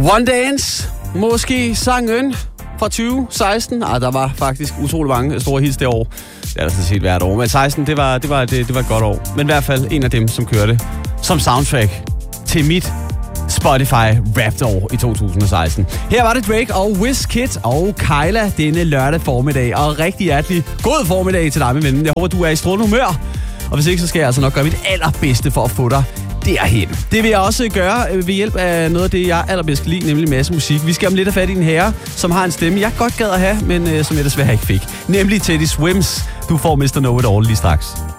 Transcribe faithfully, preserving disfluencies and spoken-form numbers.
One Dance, måske sangen fra tyve seksten. Ah, der var faktisk utrolig mange store hits det år. Det er der sådan set hvert år. Men seksten, det var, det, var, det, det var et godt år. Men i hvert fald en af dem, som kørte som soundtrack til mit Spotify Wrapped år i to tusind og seksten. Her var det Drake og Wizkid og Kyla denne lørdag formiddag. Og rigtig hjertelig god formiddag til dig, min ven. Jeg håber, du er i strålende humør. Og hvis ikke, så skal jeg altså nok gøre mit allerbedste for at få dig derhen. Det vil jeg også gøre ved hjælp af noget af det, jeg allerbedst kan lide, nemlig masse musik. Vi skal om lidt have fat i en herre, som har en stemme, jeg godt gad at have, men øh, som jeg desværre ikke fik. Nemlig Teddy Swims. Du får mister Know It All lige straks.